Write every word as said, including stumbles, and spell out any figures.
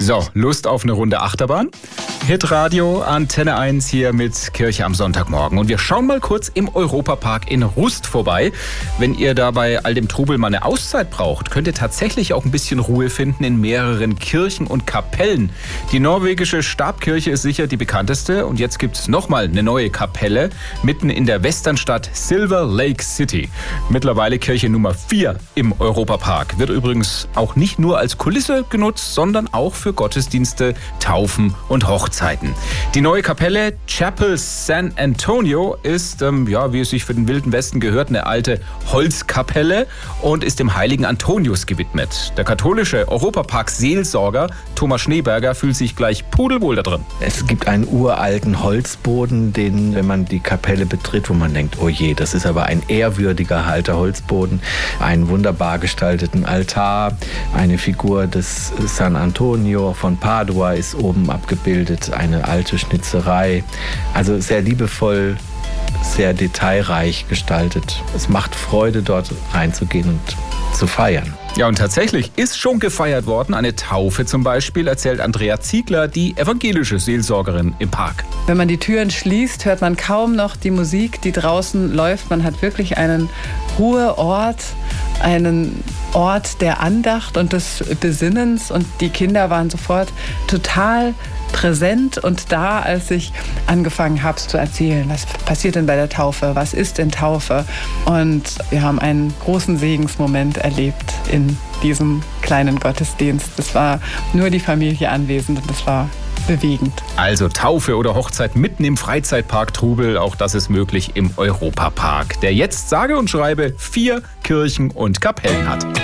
So, Lust auf eine Runde Achterbahn? Hitradio Antenne eins hier mit Kirche am Sonntagmorgen. Und wir schauen mal kurz im Europapark in Rust vorbei. Wenn ihr da bei all dem Trubel mal eine Auszeit braucht, könnt ihr tatsächlich auch ein bisschen Ruhe finden in mehreren Kirchen und Kapellen. Die norwegische Stabkirche ist sicher die bekannteste. Und jetzt gibt es nochmal eine neue Kapelle mitten in der Westernstadt Silver Lake City. Mittlerweile Kirche Nummer vier im Europapark. Wird übrigens auch nicht nur als Kulisse genutzt, sondern auch für Gottesdienste, Taufen und Hochzeiten. Die neue Kapelle Chapel San Antonio ist, ähm, ja, wie es sich für den Wilden Westen gehört, eine alte Holzkapelle und ist dem heiligen Antonius gewidmet. Der katholische Europapark-Seelsorger Thomas Schneeberger fühlt sich gleich pudelwohl da drin. Es gibt einen uralten Holzboden, den, wenn man die Kapelle betritt, wo man denkt, oh je, das ist aber ein ehrwürdiger alter Holzboden, einen wunderbar gestalteten Altar, eine Figur des San Antonio von Padua ist oben abgebildet, eine alte Schnitzerei, also sehr liebevoll, sehr detailreich gestaltet. Es macht Freude, dort reinzugehen und zu feiern. Ja, und tatsächlich ist schon gefeiert worden. Eine Taufe zum Beispiel, erzählt Andrea Ziegler, die evangelische Seelsorgerin im Park. Wenn man die Türen schließt, hört man kaum noch die Musik, die draußen läuft. Man hat wirklich einen Ruheort, einen Ort der Andacht und des Besinnens. Und die Kinder waren sofort total präsent und da, als ich angefangen habe zu erzählen, was passiert denn bei der Taufe, was ist denn Taufe? Und wir haben einen großen Segensmoment erlebt in diesem kleinen Gottesdienst. Es war nur die Familie anwesend und das war bewegend. Also Taufe oder Hochzeit mitten im Freizeitpark Trubel, auch das ist möglich im Europapark, der jetzt sage und schreibe vier Kirchen und Kapellen hat.